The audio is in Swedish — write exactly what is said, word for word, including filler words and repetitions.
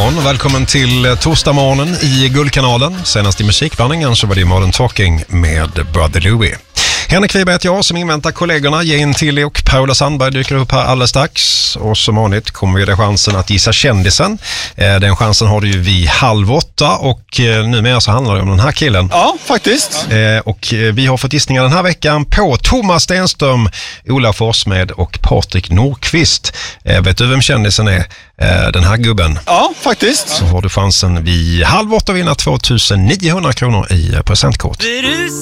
morgon. Välkommen till torsdagsmorgonen i Guldkanalen. Senast i musikblandningen så var det Modern Talking med Brother Louie. Henrik Wiberg heter jag som inväntar kollegorna. Jane Tilly och Paula Sandberg dyker upp här alldeles strax. Och som vanligt kommer vi ha chansen att gissa kändisen. Den chansen har du ju vid halv åtta. Och numera så handlar det om den här killen. Ja, faktiskt. Och vi har fått gissningar den här veckan på Thomas Stenström, Ola Forsmed och Patrik Nordqvist. Vet du vem kändisen är? Den här gubben. Ja, faktiskt. Så har du chansen vid halv åtta att vinna tvåtusen niohundra kronor i presentkort.